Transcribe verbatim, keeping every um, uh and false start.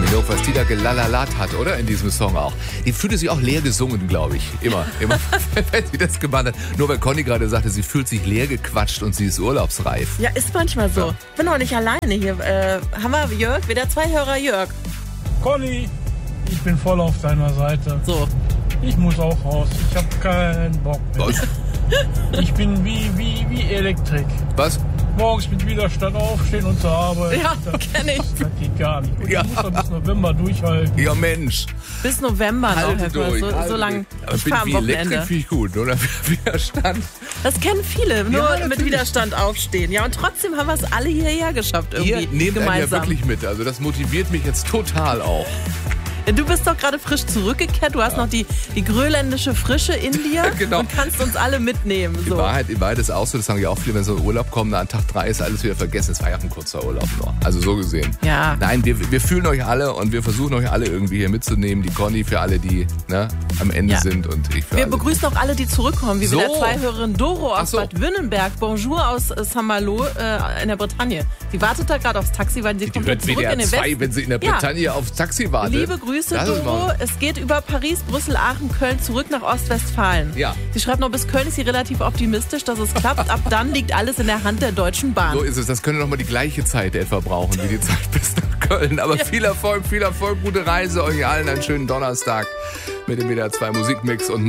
Jörg, was die da gelalalat hat, oder? In diesem Song auch. Die fühlte sich auch leer gesungen, glaube ich. Immer, immer, wenn sie das gemacht hat. Nur weil Conny gerade sagte, sie fühlt sich leer gequatscht und sie ist urlaubsreif. Ja, ist manchmal so. Ja. Ich bin auch nicht alleine hier. Äh, haben wir Jörg, wieder zwei Hörer Jörg. Conny, ich bin voll auf deiner Seite. So. Ich muss auch raus. Ich habe keinen Bock mehr. Was? Ich bin wie, wie, wie Elektrik. Was? Morgens mit Widerstand aufstehen und zur Arbeit. Ja, das, kenn ich. Das geht gar nicht. Und Ja. ich muss doch bis November durchhalten. Ja, Mensch. Bis November noch, Halte Herr durch. So, halte so lange. durch. Aber Ich fahre am wie Elektrik Wochenende. finde ich gut, oder? Widerstand. Das kennen viele, nur Ja, mit natürlich. Widerstand aufstehen. Ja, und trotzdem haben wir es alle hierher geschafft irgendwie Ihr nehmt einen ja gemeinsam. wirklich mit. Also das motiviert mich jetzt total auch. Du bist doch gerade frisch zurückgekehrt. Du hast noch die, die grönländische Frische in dir Genau. und kannst uns alle mitnehmen. Die So. Wahrheit, die Wahrheit ist auch so, das sagen ja auch viele, wenn sie in Urlaub kommen, an Tag drei ist alles wieder vergessen. Es war ja auch ein kurzer Urlaub nur. Also so gesehen. Ja. Nein, wir, wir fühlen euch alle und wir versuchen euch alle irgendwie hier mitzunehmen. Die Conny für alle, die ne, am Ende Ja. sind und ich für Wir alle. begrüßen auch alle, die zurückkommen, wie So. wieder zwei Hörerin Doro Ach aus so. Bad Wünnenberg. Bonjour aus äh, Saint-Malo äh, in der Bretagne. Sie wartet da gerade aufs Taxi, weil sie Die kommt hört jetzt zurück W D R in den zwei, Westen. wenn sie in der Ja. Bretagne aufs Taxi wartet. Liebe Grüße, Das ist Doro. mal- Es geht über Paris, Brüssel, Aachen, Köln zurück nach Ostwestfalen. Ja. Sie schreibt noch, bis Köln ist sie relativ optimistisch, dass es klappt. Ab dann liegt alles in der Hand der Deutschen Bahn. So ist es. Das könnte noch mal die gleiche Zeit etwa brauchen, wie die Zeit bis nach Köln. Aber viel Erfolg, viel Erfolg, gute Reise. Euch allen einen schönen Donnerstag mit dem W D R zwei Musikmix und